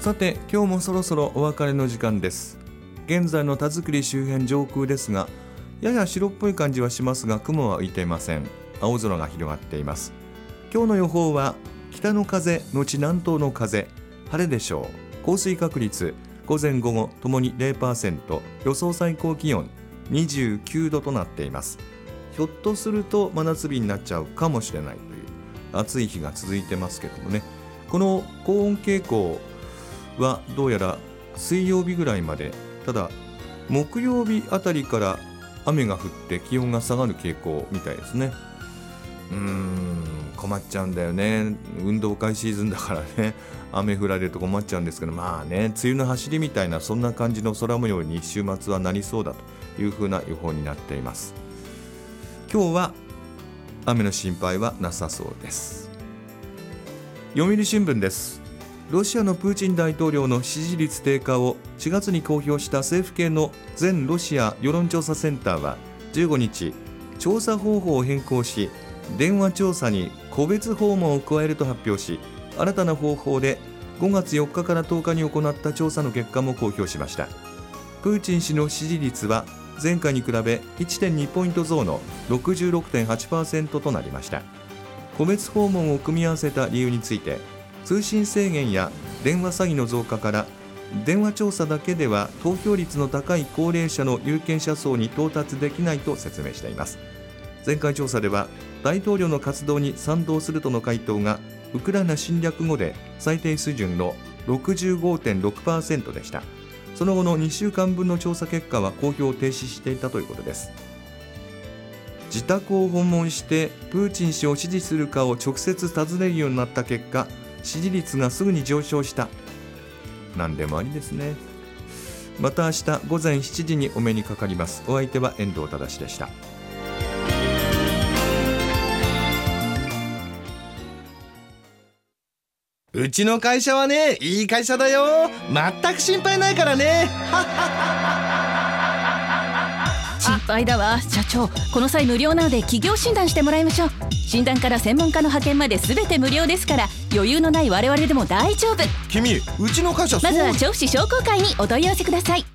さて今日もそろそろお別れの時間です。現在の田作周辺上空ですが、やや白っぽい感じはしますが雲は浮いていません。青空が広がっています。今日の予報は北の風のち南東の風、晴れでしょう。降水確率午前午後ともに 0%、 予想最高気温29度となっています。ひょっとすると真夏日になっちゃうかもしれないという暑い日が続いてますけどもね。この高温傾向はどうやら水曜日ぐらいまで、ただ木曜日あたりから雨が降って気温が下がる傾向みたいですね。困っちゃうんだよね。運動会シーズンだからね、雨降られると困っちゃうんですけど、まあね、梅雨の走りみたいなそんな感じの空模様に週末はなりそうだというふうな予報になっています。今日は雨の心配はなさそうです。読売新聞です。ロシアのプーチン大統領の支持率低下を4月に公表した政府系の全ロシア世論調査センターは15日、調査方法を変更し、電話調査に個別訪問を加えると発表し、新たな方法で5月4日から10日に行った調査の結果も公表しました。プーチン氏の支持率は前回に比べ 1.2 ポイント増の 66.8% となりました。個別訪問を組み合わせた理由について、通信制限や電話詐欺の増加から電話調査だけでは投票率の高い高齢者の有権者層に到達できないと説明しています。前回調査では大統領の活動に賛同するとの回答がウクライナ侵略後で最低水準の 65.6% でした。その後の2週間分の調査結果は公表を停止していたということです。自宅を訪問してプーチン氏を支持するかを直接尋ねるようになった結果、支持率がすぐに上昇した。何でもありですね。また明日午前7時にお目にかかります。お相手は遠藤忠でした。 うちの会社はね、いい会社だよ。全く心配ないからね。 心配だわ。社長、この際無料なので企業診断してもらいましょう。診断から専門家の派遣まで全て無料ですから、余裕のない我々でも大丈夫。 君、うちの会社まずは調布市商工会にお問い合わせください。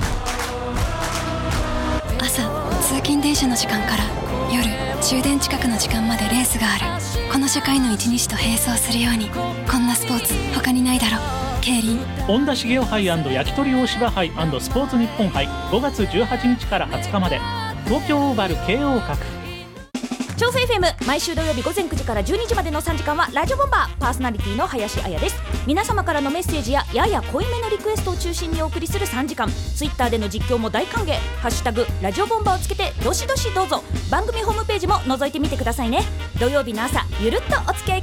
朝、通勤電車の時間から夜、終電近くの時間までレースがある。この社会の一日と並走するように、こんなスポーツ他にないだろう。競輪本田茂雄杯&焼き鳥大芝杯&スポーツ日本杯、5月18日から20日まで、東京オーバル慶応閣。 調整 FM、 毎週土曜日午前9時から12時までの3時間はラジオボンバー、パーソナリティの林彩です。皆様からのメッセージややや濃いめのリクエストを中心にお送りする3時間。ツイッターでの実況も大歓迎。ハッシュタグラジオボンバーをつけてどしどしどうぞ。番組ホームページも覗いてみてくださいね。土曜日の朝、ゆるっとお付き合い